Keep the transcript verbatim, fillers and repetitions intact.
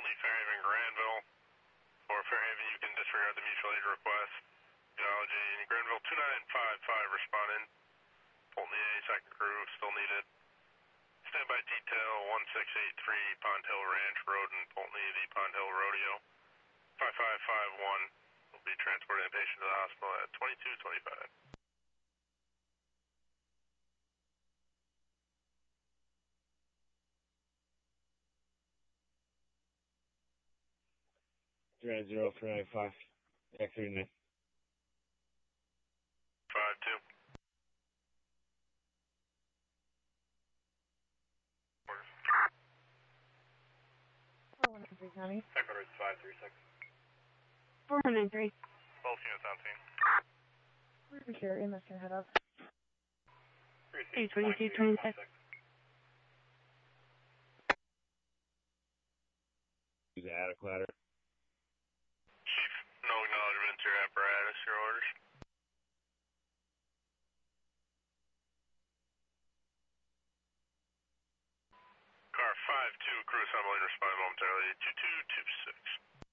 Only Fairhaven, Granville. For Fairhaven, you can disregard the mutual aid request. Geology, Granville two nine five five responding. Fulton A, second crew, still needed. Standby detail one six eight three Pond Hill Ranch Road in Fulton, the Pond Hill Rodeo. five five five one will be transporting the patient to the hospital at twenty-two twenty-five. three zero three nine five. X thirty-nine. five two. four one three County. Secretary five three six. four one nine three. Both units on scene. We're here in Mister Head Up. eight twenty-two twenty-six. Use attic ladder. Chief, no acknowledgement to your apparatus, your orders. Car five two, crew assembly, respond momentarily, two two two six.